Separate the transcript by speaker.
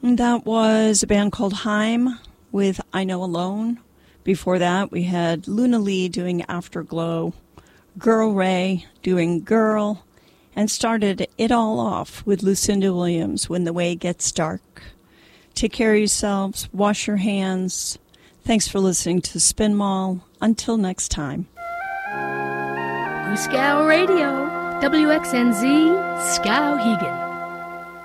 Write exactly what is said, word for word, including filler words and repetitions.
Speaker 1: That was a band called Haim with I Know Alone. Before that, we had Luna Lee doing Afterglow, Girl Ray doing Girl, and started it all off with Lucinda Williams, When the Way Gets Dark. Take care of yourselves, wash your hands. Thanks for listening to Spin Mall. Until next time.
Speaker 2: Goosegow Radio, W X N Z, Skowhegan.